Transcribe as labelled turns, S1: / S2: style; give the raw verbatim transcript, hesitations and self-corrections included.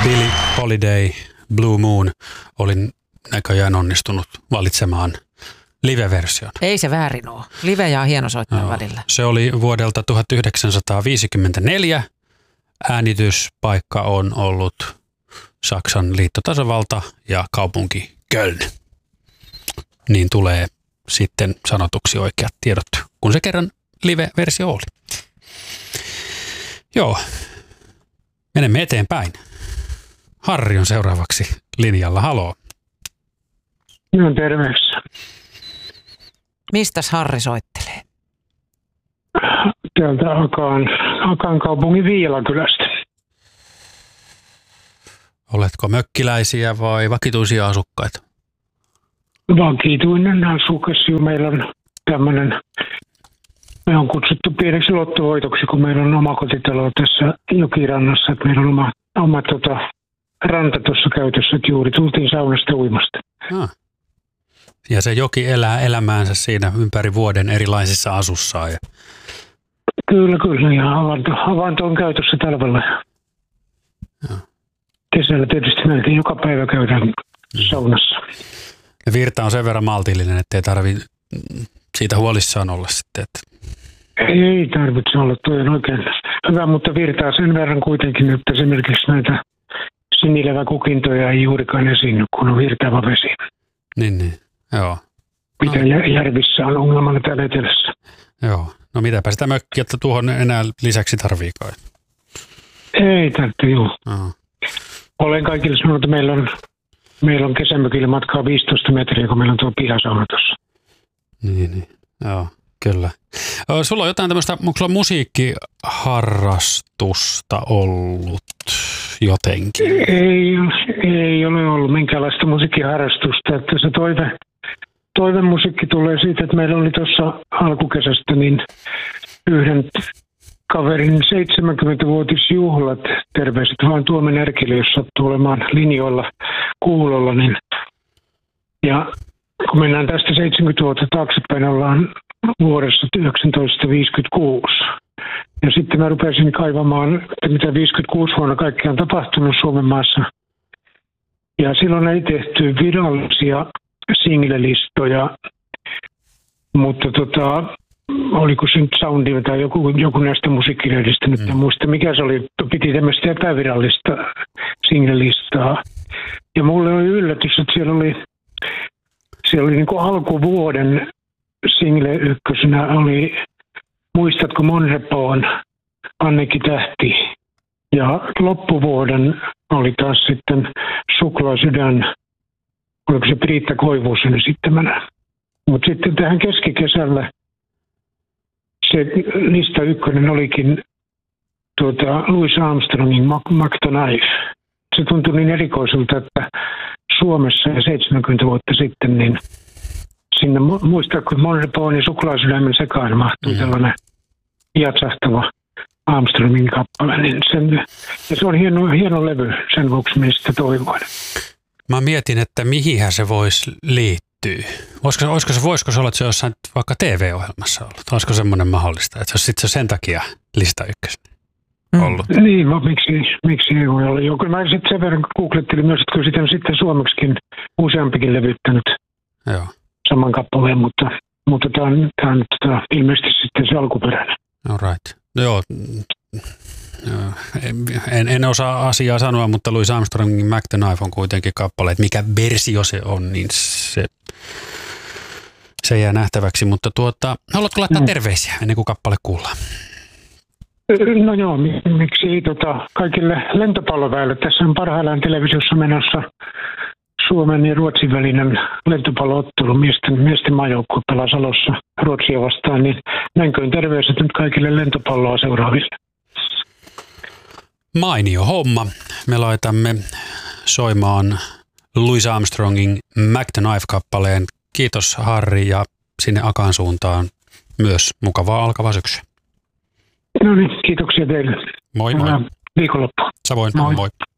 S1: Billie Holiday, Blue Moon oli näköjään onnistunut valitsemaan live-version.
S2: Ei se väärin ole. Live ja hienosoittajan välillä.
S1: Se oli vuodelta tuhatyhdeksänsataaviisikymmentäneljä. Äänityspaikka on ollut Saksan liittotasavalta ja kaupunki Köln. Niin tulee sitten sanotuksi oikeat tiedot, kun se kerran live-versio oli. Joo, menemme eteenpäin. Harri on seuraavaksi linjalla. Haloo.
S3: No terveys.
S2: Mistäs Harri soittelee?
S3: Täältä Akaan, Akaan kaupungin Viilakylästä.
S1: Oletko mökkiläisiä vai vakituisia asukkaita?
S3: Vakituinen asukas. Meillä on tämmöinen, me on kutsuttu pieneksi lottovoitoksi, kun meillä on oma kotitalo tässä jokirannassa. Että meillä on oma, oma tota, ranta tuossa käytössä, että juuri tultiin saunasta uimasta.
S1: Ah. Ja se joki elää elämäänsä siinä ympäri vuoden erilaisissa asussaan. Ja...
S3: Kyllä, kyllä. Ja avanto, avanto on käytössä talvella.
S1: Ja.
S3: Kesällä tietysti melkein joka päivä käydään mm. saunassa.
S1: Ja virta on sen verran maltillinen, ettei tarvitse siitä huolissaan olla sitten. Että...
S3: Ei tarvitse olla, tuo on oikein hyvä, mutta virtaa sen verran kuitenkin, että esimerkiksi näitä sinileväkukintoja ei juurikaan esiinny, kun on virtaava vesi.
S1: Niin, niin. Joo.
S3: Mitä no. järvissä on ongelmana täällä etelässä.
S1: Joo. No mitäpä sitä mökkiä, että tuohon enää lisäksi tarviikaan.
S3: Ei tarvitse, joo.
S1: Aha.
S3: Olen kaikille sanonut, että meillä on, meillä on kesämökillä matkaa viisitoista metriä, kun meillä on tuo pihasauna tuossa.
S1: Niin, niin. Joo, kyllä. Sulla on jotain tämmöistä, onko sulla musiikkiharrastusta ollut jotenkin?
S3: Ei, ei ole ollut minkäänlaista musiikkiharrastusta. Että se toive, toivemusiikki tulee siitä, että meillä oli tuossa alkukesästä niin yhden kaverin seitsemänkymmentävuotisjuhlat, terveiset vaan Tuomen Erkille, jos sattuu olemaan linjoilla kuulolla. Niin. Ja kun mennään tästä seitsemänkymmentä vuotta taaksepäin, ollaan vuodessa tuhatyhdeksänsataaviisikymmentäkuusi. Ja sitten mä rupesin kaivamaan, että mitä viisikymmentäkuusi vuonna kaikkea on tapahtunut Suomen maassa. Ja silloin ei tehty virallisia singlelistoja, mutta tota, oliko se nyt Soundi tai joku, joku näistä musiikkilehdistä, nyt en muista mikä se oli, piti tämmöistä epävirallista singlelistaa. Ja mulle oli yllätys, että siellä oli, siellä oli niin kuin alkuvuoden single ykkösenä oli Muistatko Monrepoon, Anneki Tähti. Ja loppuvuoden oli taas sitten Suklaasydän, oliko se Priitta Koivusen esittämänä. Mutta sitten tähän keskikesällä se lista ykkönen olikin tuota Louis Armstrongin Mac the Knife. Se tuntui niin erikoiselta, että Suomessa seitsemänkymmentä vuotta sitten niin sinne muistatko Monrepoon ja Suklaasydämen sekaan mahtui mm. tällainen jatsahtava Armstrongin kappale. Niin sen, ja se on hieno, hieno levy, sen vuoksi minä sitä toivoin.
S1: Mä mietin, että mihinhän se voisi liittyä. Olisiko, olisiko se, voisiko se olla, että se jossain vaikka T V-ohjelmassa ollut? Olisiko semmoinen mahdollista, että se olisi sitten sen takia lista ykkösen ollut?
S3: Mm. Niin, no, miksi, miksi ei voi olla. Joku, mä sitten sen verran googlettelin myös, että kyllä sitä on sitten suomeksikin useampikin levyttänyt. Joo. Saman kappaleen, mutta, mutta tämä on, tämä on tämä, ilmeisesti sitten se alkuperäinen.
S1: All right. No joo, en, en osaa asiaa sanoa, mutta Louis Armstrongin Mac the Knife on kuitenkin kappale, että mikä versio se on, niin se, se jää nähtäväksi. Mutta tuota, haluatko laittaa mm. terveisiä ennen kuin kappale kuullaan?
S3: No joo, miksi ei tota, kaikille lentopalloväille. Tässä on parhaillaan televisiossa menossa Suomen ja Ruotsin välinen lentopalloottelu. Miesten, miesten maajoukkue pelaa Salossa Ruotsia vastaan, niin näinköön terveiset nyt kaikille lentopalloa seuraaville.
S1: Mainio homma. Me laitamme soimaan Louis Armstrongin Mac the Knife-kappaleen. Kiitos Harri ja sinne Akaan suuntaan myös mukavaa alkavaa syksyä.
S3: No niin, kiitoksia teille.
S1: Moi moi.
S3: Viikonloppu.
S1: Samoin,
S3: moi.
S1: moi.